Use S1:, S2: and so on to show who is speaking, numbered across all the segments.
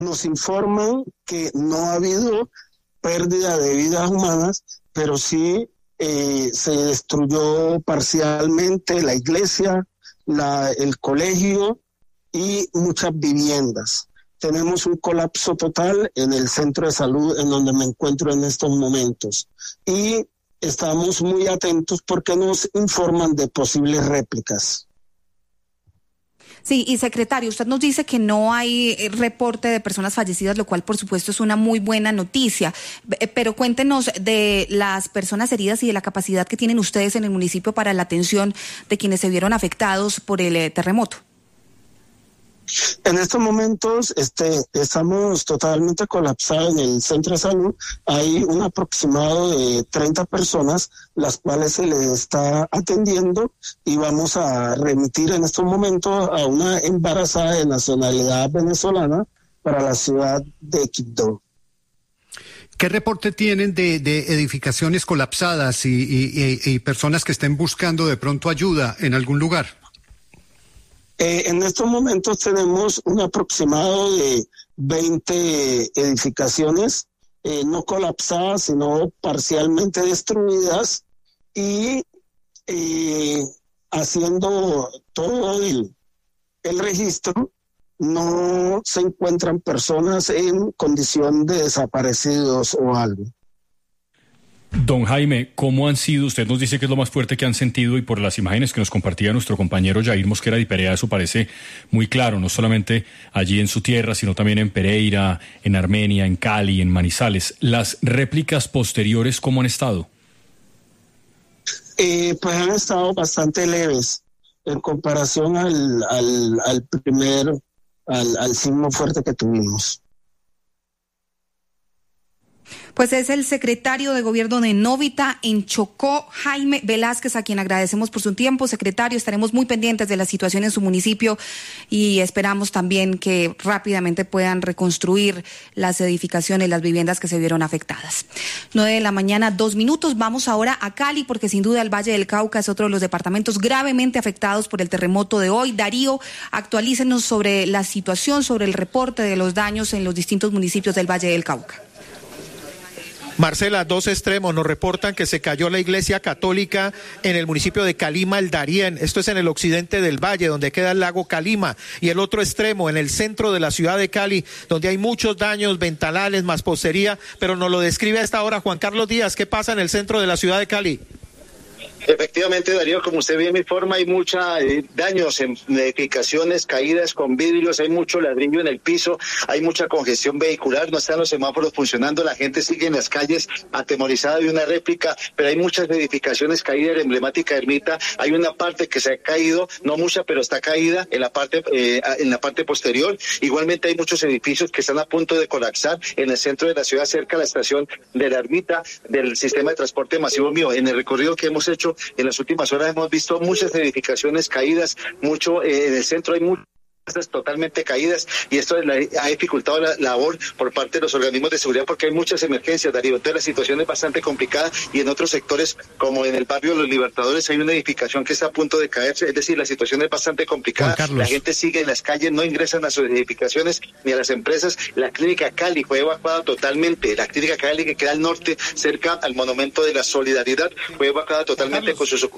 S1: Nos informan que no ha habido pérdida de vidas humanas, pero sí se destruyó parcialmente la iglesia, el colegio y muchas viviendas. Tenemos un colapso total en el centro de salud en donde me encuentro en estos momentos. Y estamos muy atentos porque nos informan de posibles réplicas.
S2: Sí, y secretario, usted nos dice que no hay reporte de personas fallecidas, lo cual por supuesto es una muy buena noticia, pero cuéntenos de las personas heridas y de la capacidad que tienen ustedes en el municipio para la atención de quienes se vieron afectados por el terremoto.
S1: En estos momentos estamos totalmente colapsados en el centro de salud. Hay un aproximado de 30 personas, las cuales se les está atendiendo, y vamos a remitir en estos momentos a una embarazada de nacionalidad venezolana para la ciudad de Quibdó.
S3: ¿Qué reporte tienen de edificaciones colapsadas y personas que estén buscando de pronto ayuda en algún lugar?
S1: En estos momentos tenemos un aproximado de 20 edificaciones, no colapsadas, sino parcialmente destruidas, y haciendo todo el registro, no se encuentran personas en condición de desaparecidos o algo.
S4: Don Jaime, ¿cómo han sido? Usted nos dice que es lo más fuerte que han sentido, y por las imágenes que nos compartía nuestro compañero Jair Mosquera de Perea, eso parece muy claro, no solamente allí en su tierra, sino también en Pereira, en Armenia, en Cali, en Manizales. ¿Las réplicas posteriores cómo han estado?
S1: Pues han estado bastante leves en comparación al sismo fuerte que tuvimos.
S2: Pues es el secretario de Gobierno de Novita en Chocó, Jaime Velázquez, a quien agradecemos por su tiempo. Secretario, estaremos muy pendientes de la situación en su municipio y esperamos también que rápidamente puedan reconstruir las edificaciones, las viviendas que se vieron afectadas. 9:02 a.m. Vamos ahora a Cali, porque sin duda el Valle del Cauca es otro de los departamentos gravemente afectados por el terremoto de hoy. Darío, actualícenos sobre la situación, sobre el reporte de los daños en los distintos municipios del Valle del Cauca.
S5: Marcela, dos extremos nos reportan que se cayó la iglesia católica en el municipio de Calima, el Darién. Esto es en el occidente del valle, donde queda el lago Calima. Y el otro extremo, en el centro de la ciudad de Cali, donde hay muchos daños, ventanales, mampostería, pero nos lo describe a esta hora Juan Carlos Díaz. ¿Qué pasa en el centro de la ciudad de Cali?
S6: Efectivamente, Darío, como usted bien me informa, hay muchos daños en edificaciones, caídas con vidrios, hay mucho ladrillo en el piso, hay mucha congestión vehicular, no están los semáforos funcionando, la gente sigue en las calles atemorizada de una réplica, pero hay muchas edificaciones caídas, la emblemática ermita, hay una parte que se ha caído, no mucha, pero está caída en la parte posterior. Igualmente hay muchos edificios que están a punto de colapsar en el centro de la ciudad, cerca de la estación de la ermita del sistema de transporte masivo mío. En el recorrido que hemos hecho en las últimas horas hemos visto muchas edificaciones caídas, mucho en el centro hay muchas totalmente caídas, y esto ha dificultado la labor por parte de los organismos de seguridad, porque hay muchas emergencias, Darío. Entonces la situación es bastante complicada, y en otros sectores, como en el barrio Los Libertadores, hay una edificación que está a punto de caerse, es decir, la situación es bastante complicada. La gente sigue en las calles, no ingresan a sus edificaciones ni a las empresas. La clínica Cali fue evacuada totalmente, la clínica Cali, que queda al norte, cerca al Monumento de la Solidaridad, fue evacuada totalmente con sus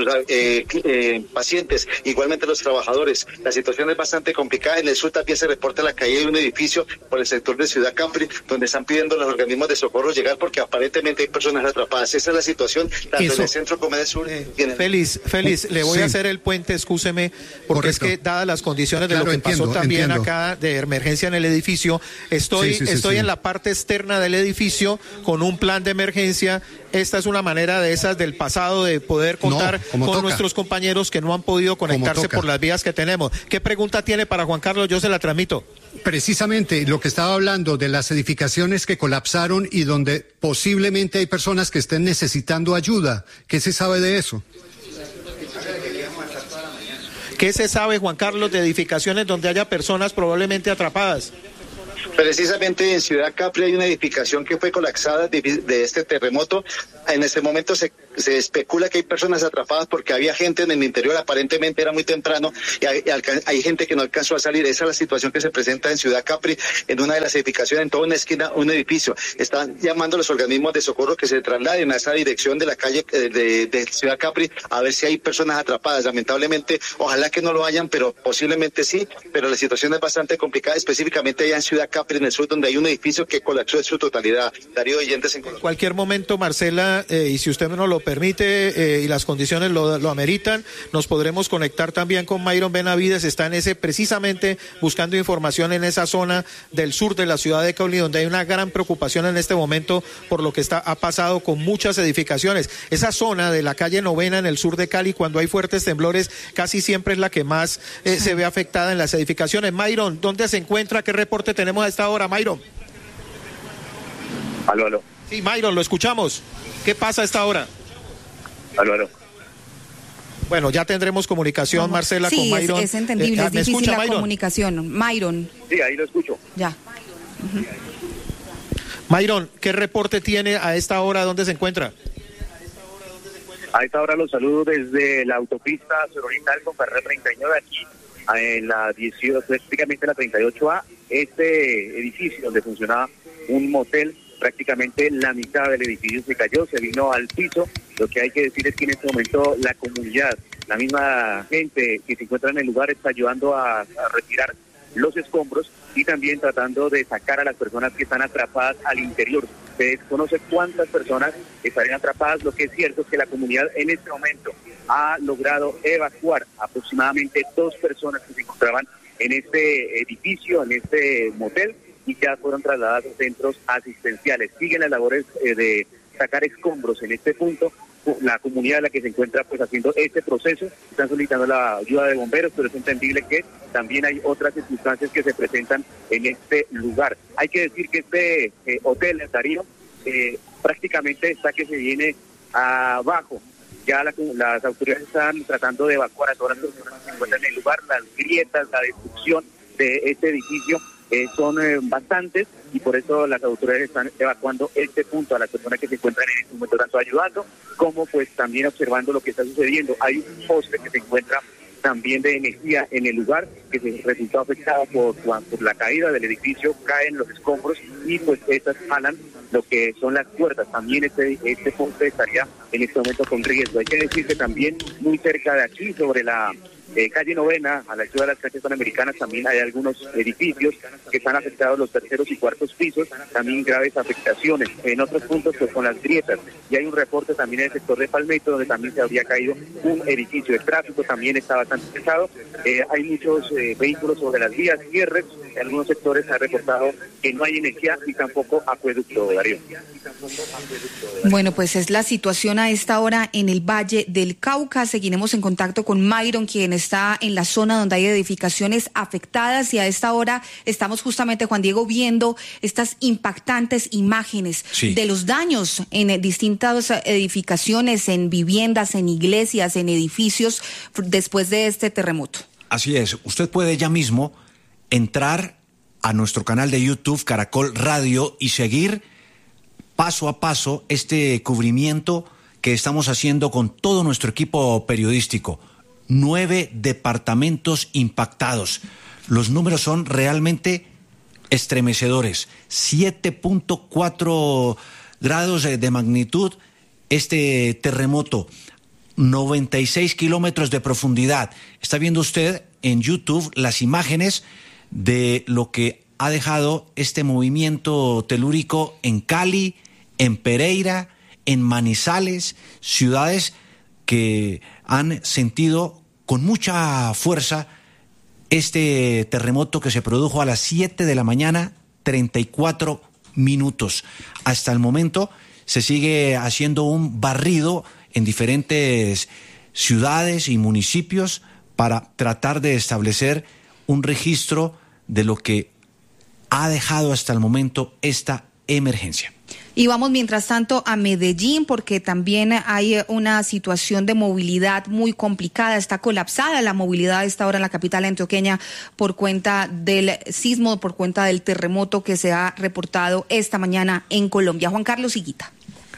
S6: pacientes, igualmente los trabajadores. La situación es bastante complicada. En el sur también se reporta la caída de un edificio por el sector de Ciudad Campri, donde están pidiendo los organismos de socorro llegar, porque aparentemente hay personas atrapadas. Esa es la situación, tanto en el centro como en el sur.
S5: Félix, le voy a hacer el puente, excúseme, porque correcto. Es que dadas las condiciones de lo que pasó también acá de emergencia en el edificio, estoy en la parte externa del edificio con un plan de emergencia. Esta es una manera de esas del pasado de poder contar con nuestros compañeros que no han podido conectarse por las vías que tenemos. ¿Qué pregunta tiene para Juan Carlos? Yo se la transmito.
S3: Precisamente lo que estaba hablando de las edificaciones que colapsaron y donde posiblemente hay personas que estén necesitando ayuda. ¿Qué se sabe de eso?
S5: ¿Qué se sabe, Juan Carlos, de edificaciones donde haya personas probablemente atrapadas?
S6: Precisamente en Ciudad Capri hay una edificación que fue colapsada de este terremoto. En este momento se se especula que hay personas atrapadas porque había gente en el interior, aparentemente era muy temprano, y hay gente que no alcanzó a salir. Esa es la situación que se presenta en Ciudad Capri, en una de las edificaciones, en toda una esquina, un edificio. Están llamando a los organismos de socorro que se trasladen a esa dirección de la calle de Ciudad Capri a ver si hay personas atrapadas. Lamentablemente, ojalá que no lo hayan, pero posiblemente sí, pero la situación es bastante complicada, específicamente allá en Ciudad Capri, en el sur, donde hay un edificio que colapsó en su totalidad. Darío Oyentes en Colombia.
S5: Cualquier momento, Marcela, y si usted nos lo permite y las condiciones lo ameritan, nos podremos conectar también con Myron Benavides. Está precisamente buscando información en esa zona del sur de la ciudad de Cali, donde hay una gran preocupación en este momento por lo que ha pasado con muchas edificaciones. Esa zona de la calle Novena en el sur de Cali, cuando hay fuertes temblores, casi siempre es la que más se ve afectada en las edificaciones. Myron, ¿dónde se encuentra? ¿Qué reporte tenemos a esta hora, Myron?
S7: Aló.
S5: Sí, Myron, lo escuchamos. ¿Qué pasa a esta hora?
S7: Aló.
S5: Bueno, ya tendremos comunicación, Marcela, con Myron.
S2: Sí, es entendible, es difícil
S5: escucha,
S2: la
S5: Myron?
S2: comunicación. Myron.
S7: Sí, ahí lo escucho.
S2: Ya.
S5: Myron, ¿qué reporte tiene a esta hora? ¿Dónde se encuentra?
S7: A esta hora los saludo desde la autopista Soronita con carrera 39 aquí, en la 18, prácticamente la 38A, este edificio donde funcionaba un motel. Prácticamente la mitad del edificio se cayó, se vino al piso. Lo que hay que decir es que en este momento la comunidad, la misma gente que se encuentra en el lugar está ayudando a retirar los escombros y también tratando de sacar a las personas que están atrapadas al interior. Se desconoce cuántas personas estarían atrapadas. Lo que es cierto es que la comunidad en este momento ha logrado evacuar aproximadamente 2 personas que se encontraban en este edificio, en este motel, y ya fueron trasladadas a centros asistenciales. Siguen las labores de sacar escombros en este punto. La comunidad en la que se encuentra pues haciendo este proceso, están solicitando la ayuda de bomberos, pero es entendible que también hay otras circunstancias que se presentan en este lugar. Hay que decir que este hotel, Darío, prácticamente está que se viene abajo. Ya las autoridades están tratando de evacuar a todas las personas que se encuentran en el lugar. Las grietas, la destrucción de este edificio son bastantes, y por eso las autoridades están evacuando este punto a las personas que se encuentran en este momento, tanto ayudando como pues también observando lo que está sucediendo. Hay un poste que se encuentra también de energía en el lugar que se resultó afectado por la caída del edificio, caen los escombros y pues estas jalan lo que son las puertas. También este poste estaría en este momento con riesgo. Hay que decir que también muy cerca de aquí, sobre la calle Novena, a la altura de las calles panamericanas, también hay algunos edificios que están afectados, los terceros y cuartos pisos, también graves afectaciones. En otros puntos pues con las grietas, y hay un reporte también en el sector de Palmetto, donde también se habría caído un edificio. El tráfico también está bastante pesado, hay muchos vehículos sobre las vías, cierres. En algunos sectores se ha reportado que no hay energía y tampoco acueducto, Darío.
S2: Bueno, pues es la situación a esta hora en el Valle del Cauca. Seguiremos en contacto con Myron, quien está en la zona donde hay edificaciones afectadas, y a esta hora estamos justamente, Juan Diego, viendo estas impactantes imágenes de los daños en distintas edificaciones, en viviendas, en iglesias, en edificios después de este terremoto.
S8: Así es, usted puede ya mismo entrar a nuestro canal de YouTube Caracol Radio y seguir paso a paso este cubrimiento que estamos haciendo con todo nuestro equipo periodístico. 9 departamentos impactados. Los números son realmente estremecedores. 7.4 grados de magnitud este terremoto. 96 kilómetros de profundidad. Está viendo usted en YouTube las imágenes de lo que ha dejado este movimiento telúrico en Cali, en Pereira, en Manizales, ciudades que han sentido con mucha fuerza este terremoto que se produjo a las 7 de la mañana, 34 minutos. Hasta el momento se sigue haciendo un barrido en diferentes ciudades y municipios para tratar de establecer un registro de lo que ha dejado hasta el momento esta emergencia.
S2: Y vamos mientras tanto a Medellín, porque también hay una situación de movilidad muy complicada. Está colapsada la movilidad a esta hora en la capital antioqueña por cuenta del sismo, por cuenta del terremoto que se ha reportado esta mañana en Colombia. Juan Carlos Higuita.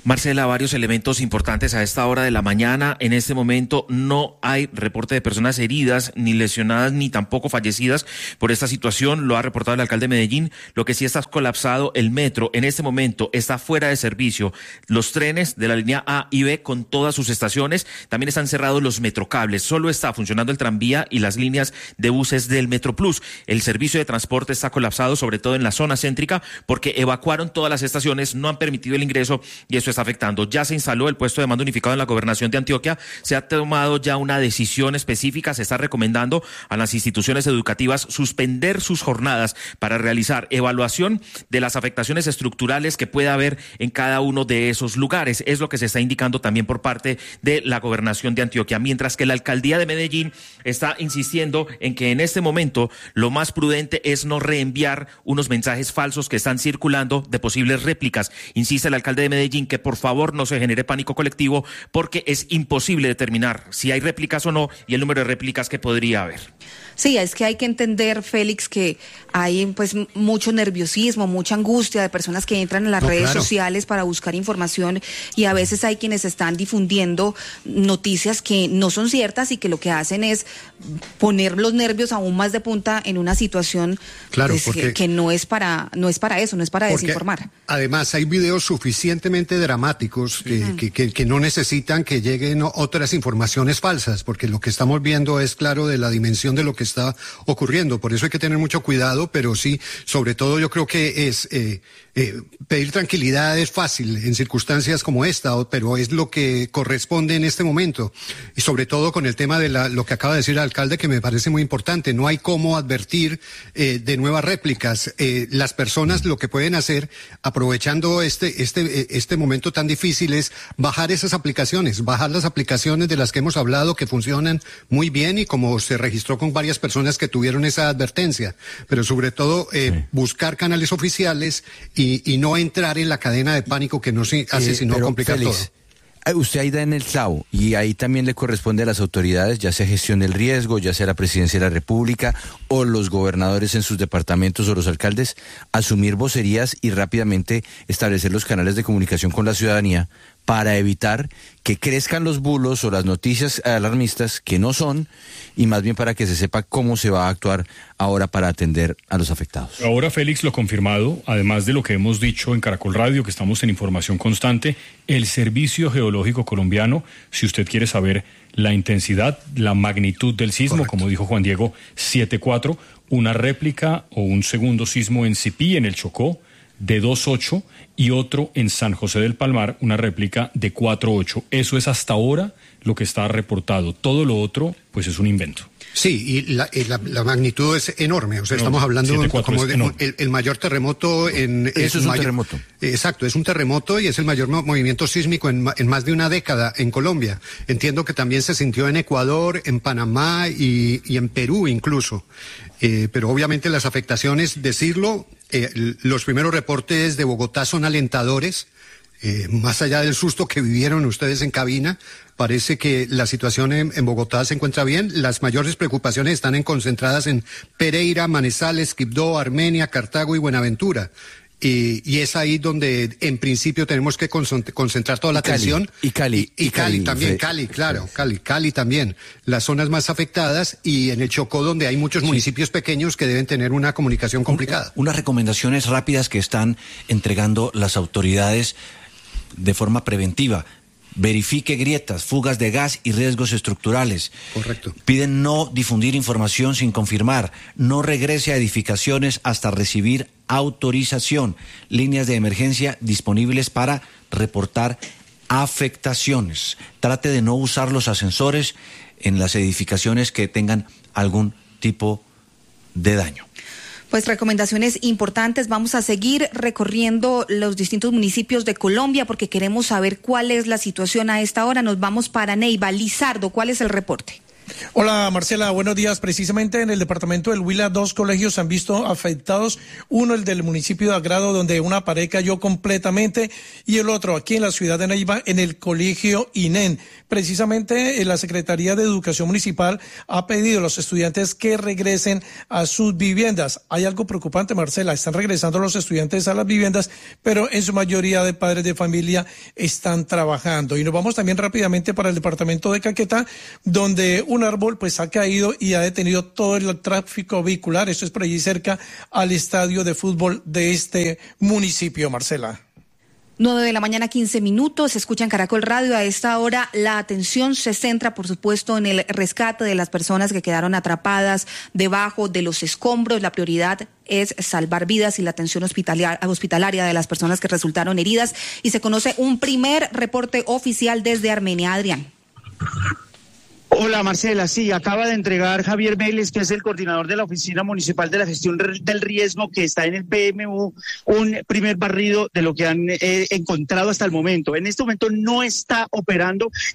S9: Marcela, varios elementos importantes a esta hora de la mañana. En este momento no hay reporte de personas heridas, ni lesionadas, ni tampoco fallecidas por esta situación. Lo ha reportado el alcalde de Medellín. Lo que sí está colapsado, el metro en este momento está fuera de servicio. Los trenes de la línea A y B con todas sus estaciones. También están cerrados los metrocables. Solo está funcionando el tranvía y las líneas de buses del Metroplus. El servicio de transporte está colapsado, sobre todo en la zona céntrica, porque evacuaron todas las estaciones, no han permitido el ingreso y eso está afectando. Ya se instaló el puesto de mando unificado en la gobernación de Antioquia, se ha tomado ya una decisión específica, se está recomendando a las instituciones educativas suspender sus jornadas para realizar evaluación de las afectaciones estructurales que pueda haber en cada uno de esos lugares. Es lo que se está indicando también por parte de la gobernación de Antioquia, mientras que la alcaldía de Medellín está insistiendo en que en este momento lo más prudente es no reenviar unos mensajes falsos que están circulando de posibles réplicas. Insiste el alcalde de Medellín que por favor no se genere pánico colectivo porque es imposible determinar si hay réplicas o no y el número de réplicas que podría haber.
S2: Sí, es que hay que entender, Félix, que hay pues mucho nerviosismo, mucha angustia de personas que entran en las redes sociales para buscar información y a veces hay quienes están difundiendo noticias que no son ciertas y que lo que hacen es poner los nervios aún más de punta en una situación pues, que no es para eso, no es para desinformar.
S3: Además, hay videos suficientemente dramáticos que no necesitan que lleguen otras informaciones falsas, porque lo que estamos viendo es claro de la dimensión de lo que está ocurriendo. Por eso hay que tener mucho cuidado, pero sí, sobre todo yo creo que es pedir tranquilidad es fácil en circunstancias como esta, pero es lo que corresponde en este momento. Y sobre todo con el tema de lo que acaba de decir el alcalde, que me parece muy importante. No hay cómo advertir de nuevas réplicas. Las personas lo que pueden hacer, aprovechando este momento tan difícil, es bajar esas aplicaciones, bajar las aplicaciones de las que hemos hablado, que funcionan muy bien y como se registró con varias personas que tuvieron esa advertencia. Pero sobre todo buscar canales oficiales y no entrar en la cadena de pánico que no se hace sino complicar Félix,
S10: todo. Usted ahí da en el clavo y ahí también le corresponde a las autoridades, ya sea gestión del riesgo, ya sea la presidencia de la República o los gobernadores en sus departamentos o los alcaldes, asumir vocerías y rápidamente establecer los canales de comunicación con la ciudadanía para evitar que crezcan los bulos o las noticias alarmistas que no son, y más bien para que se sepa cómo se va a actuar ahora para atender a los afectados.
S4: Ahora, Félix, lo confirmado, además de lo que hemos dicho en Caracol Radio, que estamos en información constante, el Servicio Geológico Colombiano, si usted quiere saber la intensidad, la magnitud del sismo, como dijo Juan Diego, 7.4, una réplica o un segundo sismo en Sipí, en el Chocó, de 2.8 y otro en San José del Palmar, una réplica de 4.8. Eso es hasta ahora lo que está reportado. Todo lo otro, pues es un invento.
S3: Sí, y la magnitud es enorme. O sea, estamos hablando de el mayor terremoto en...
S10: Eso es un terremoto.
S3: Exacto, es un terremoto y es el mayor movimiento sísmico en más de una década en Colombia. Entiendo que también se sintió en Ecuador, en Panamá y en Perú incluso. Pero obviamente las afectaciones, decirlo, los primeros reportes de Bogotá son alentadores. Más allá del susto que vivieron ustedes en cabina, parece que la situación en Bogotá se encuentra bien. Las mayores preocupaciones están concentradas en Pereira, Manizales, Quibdó, Armenia, Cartago y Buenaventura. Y es ahí donde en principio tenemos que concentrar toda la atención.
S10: Y Cali
S3: también, Cali también. Las zonas más afectadas y en el Chocó donde hay muchos municipios pequeños que deben tener una comunicación complicada.
S8: Unas recomendaciones rápidas que están entregando las autoridades de forma preventiva. Verifique grietas, fugas de gas y riesgos estructurales.
S3: Correcto.
S8: Piden no difundir información sin confirmar. No regrese a edificaciones hasta recibir autorización. Líneas de emergencia disponibles para reportar afectaciones. Trate de no usar los ascensores en las edificaciones que tengan algún tipo de daño.
S2: Pues recomendaciones importantes. Vamos a seguir recorriendo los distintos municipios de Colombia porque queremos saber cuál es la situación a esta hora. Nos vamos para Neiva. Lizardo, ¿cuál es el reporte?
S11: Hola Marcela, buenos días. Precisamente en el departamento del Huila 2 colegios se han visto afectados. Uno, el del municipio de Agrado, donde una pared cayó completamente, y el otro aquí en la ciudad de Neiva, en el colegio INEN. Precisamente la Secretaría de Educación Municipal ha pedido a los estudiantes que regresen a sus viviendas. Hay algo preocupante, Marcela, están regresando los estudiantes a las viviendas, pero en su mayoría de padres de familia están trabajando. Y nos vamos también rápidamente para el departamento de Caquetá, donde un árbol pues ha caído y ha detenido todo el tráfico vehicular. Esto es por allí cerca al estadio de fútbol de este municipio, Marcela.
S2: 9:15 a.m, se escucha en Caracol Radio. A esta hora la atención se centra, por supuesto, en el rescate de las personas que quedaron atrapadas debajo de los escombros. La prioridad es salvar vidas y la atención hospitalaria de las personas que resultaron heridas. Y se conoce un primer reporte oficial desde Armenia. Adrián.
S12: Hola Marcela, sí, acaba de entregar Javier Vélez, que es el coordinador de la Oficina Municipal de la Gestión del Riesgo, que está en el PMU, un primer barrido de lo que han encontrado hasta el momento. En este momento no está operando